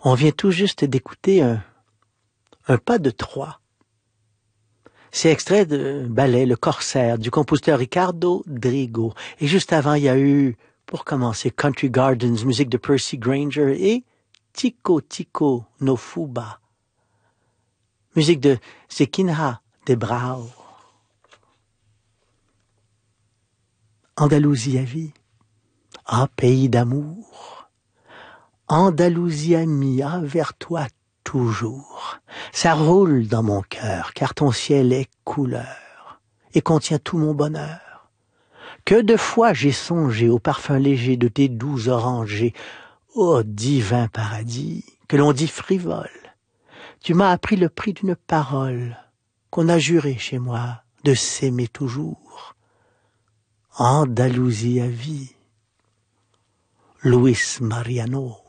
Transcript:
On vient tout juste d'écouter un pas de trois. C'est extrait de ballet Le Corsaire du compositeur Ricardo Drigo. Et juste avant, il y a eu, pour commencer, Country Gardens, musique de Percy Granger et Tico Tico no Fuba, musique de Zequinha de Brau. Andalousie à vie, ah pays d'amour, Andalousie amie, ah vers toi toujours. Ça roule dans mon cœur, car ton ciel est couleur et contient tout mon bonheur. Que de fois j'ai songé au parfum léger de tes doux orangers, ô divin paradis, que l'on dit frivole. Tu m'as appris le prix d'une parole qu'on a juré chez moi de s'aimer toujours. Andalousie à vie, Luis Mariano.